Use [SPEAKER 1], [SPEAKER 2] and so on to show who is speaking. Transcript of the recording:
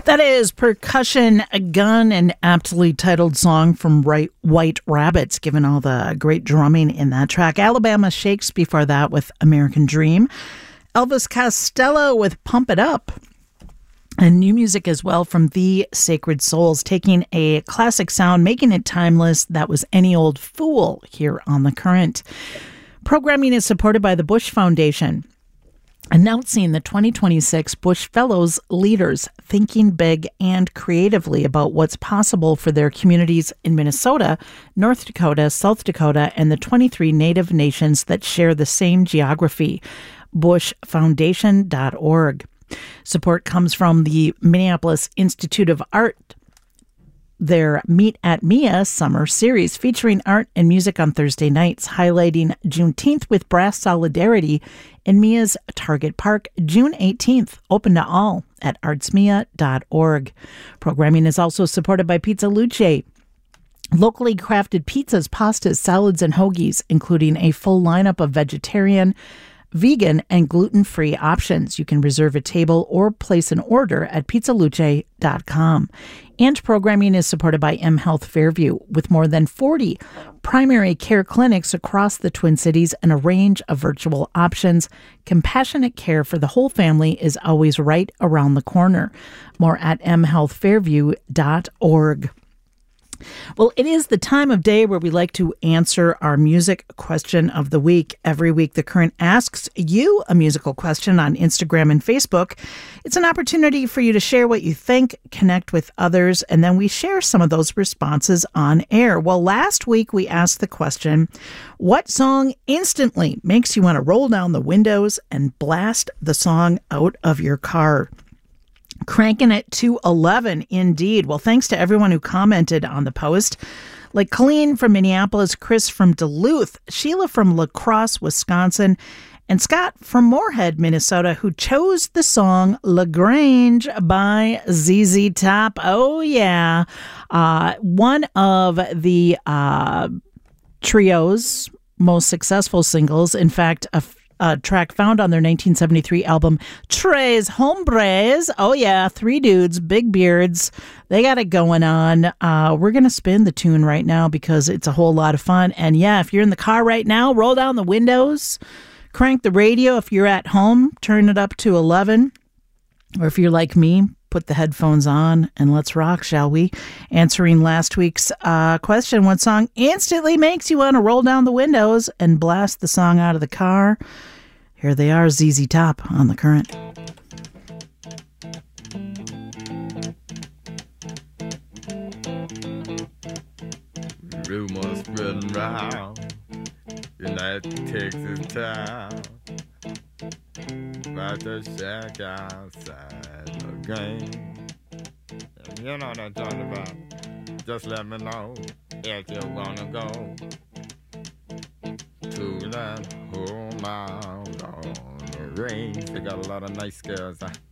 [SPEAKER 1] That is Percussion Gun, an aptly titled song from White Rabbits, given all the great drumming in that track. Alabama Shakes before that with American Dream. Elvis Costello with Pump It Up. And new music as well from The Sacred Souls, taking a classic sound, making it timeless. That was Any Old Fool here on The Current. Programming is supported by the Bush Foundation, announcing the 2026 Bush Fellows leaders thinking big and creatively about what's possible for their communities in Minnesota, North Dakota, South Dakota, and the 23 Native nations that share the same geography. bushfoundation.org. Support comes from the Minneapolis Institute of Art. Their Meet at Mia summer series featuring art and music on Thursday nights, highlighting Juneteenth with brass solidarity in Mia's Target Park, June 18th, open to all at artsmia.org. Programming is also supported by Pizza Luce, locally crafted pizzas, pastas, salads, and hoagies, including a full lineup of vegetarian, vegan, and gluten-free options. You can reserve a table or place an order at pizzaluce.com. And programming is supported by mHealth Fairview, with more than 40 primary care clinics across the Twin Cities and a range of virtual options. Compassionate care for the whole family is always right around the corner. More at mhealthfairview.org. Well, it is the time of day where we like to answer our music question of the week. Every week, The Current asks you a musical question on Instagram and Facebook. It's an opportunity for you to share what you think, connect with others, and then we share some of those responses on air. Well, last week, we asked the question, what song instantly makes you want to roll down the windows and blast the song out of your car? Cranking it to 11, indeed. Well, thanks to everyone who commented on the post, like Colleen from Minneapolis, Chris from Duluth, Sheila from La Crosse, Wisconsin, and Scott from Moorhead, Minnesota, who chose the song LaGrange by ZZ Top. Oh, yeah. One of the trio's most successful singles. In fact, a track found on their 1973 album, Tres Hombres. Oh, yeah, three dudes, big beards. They got it going on. We're going to spin the tune right now because it's a whole lot of fun. And yeah, if you're in the car right now, roll down the windows, crank the radio. If you're at home, turn it up to 11. Or if you're like me, put the headphones on and let's rock, shall we? Answering last week's question, what song instantly makes you want to roll down the windows and blast the song out of the car? Here they are, ZZ Top on The Current.
[SPEAKER 2] Rumors spreading round in that Texas town about the shack outside the game. You know what I'm talking about. Just let me know if you wanna go to that home out on the range. They got a lot of nice girls.